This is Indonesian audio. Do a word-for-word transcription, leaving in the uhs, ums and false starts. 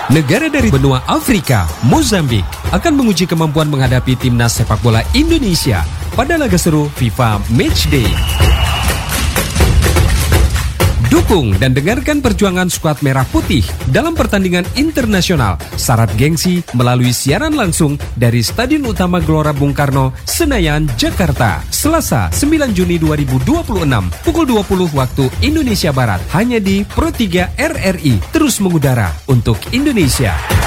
Negara dari benua Afrika, Mozambik, akan menguji kemampuan menghadapi timnas sepak bola Indonesia pada laga seru FIFA Matchday. Dukung dan dengarkan perjuangan skuad Merah Putih dalam pertandingan internasional syarat gengsi melalui siaran langsung dari Stadion Utama Gelora Bung Karno, Senayan, Jakarta. Selasa sembilan Juni dua ribu dua puluh enam pukul dua puluh waktu Indonesia Barat hanya di Pro tiga R R I, terus mengudara untuk Indonesia.